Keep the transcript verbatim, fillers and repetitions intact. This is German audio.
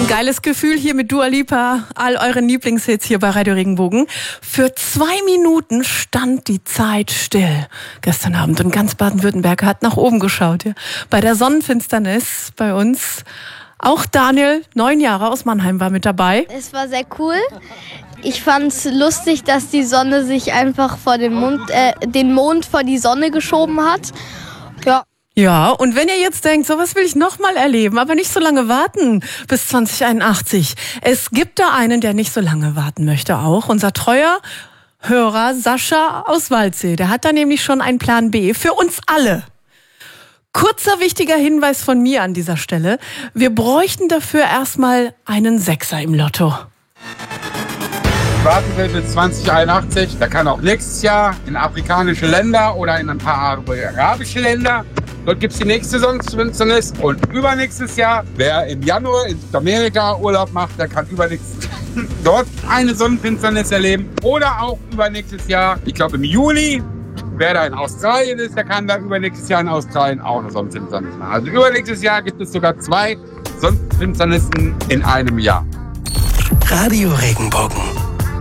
Ein geiles Gefühl hier mit Dua Lipa, all euren Lieblingshits hier bei Radio Regenbogen. Für zwei Minuten stand die Zeit still gestern Abend und ganz Baden-Württemberg hat nach oben geschaut. Ja. Bei der Sonnenfinsternis bei uns. Auch Daniel, neun Jahre aus Mannheim, war mit dabei. Es war sehr cool. Ich fand's lustig, dass die Sonne sich einfach vor den Mond, äh, den Mond vor die Sonne geschoben hat. Ja. Ja, und wenn ihr jetzt denkt, sowas will ich noch mal erleben, aber nicht so lange warten bis zwanzig einundachtzig. Es gibt da einen, der nicht so lange warten möchte auch. Unser treuer Hörer Sascha aus Waldsee. Der hat da nämlich schon einen Plan B für uns alle. Kurzer wichtiger Hinweis von mir an dieser Stelle. Wir bräuchten dafür erstmal einen Sechser im Lotto. Warten will bis zwanzig einundachtzig. Da kann auch nächstes Jahr in afrikanische Länder oder in ein paar arabische Länder. Dort gibt es die nächste Sonnenfinsternis. Und übernächstes Jahr, wer im Januar in Südamerika Urlaub macht, der kann übernächstes dort eine Sonnenfinsternis erleben. Oder auch übernächstes Jahr, ich glaube im Juli, wer da in Australien ist, der kann da übernächstes Jahr in Australien auch eine Sonnenfinsternis machen. Also übernächstes Jahr gibt es sogar zwei Sonnenfinsternissen in einem Jahr. Radio Regenbogen.